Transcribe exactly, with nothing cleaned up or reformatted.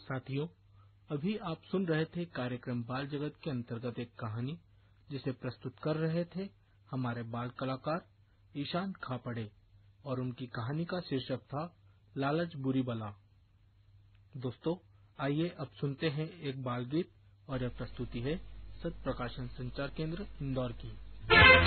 साथियों, अभी आप सुन रहे थे कार्यक्रम बाल जगत के अंतर्गत एक कहानी, जिसे प्रस्तुत कर रहे थे हमारे बाल कलाकार ईशान खापड़े, और उनकी कहानी का शीर्षक था लालच बुरी बला। दोस्तों, आइए अब सुनते हैं एक बाल गीत, और यह प्रस्तुति है सत्य प्रकाशन संचार केंद्र इंदौर की।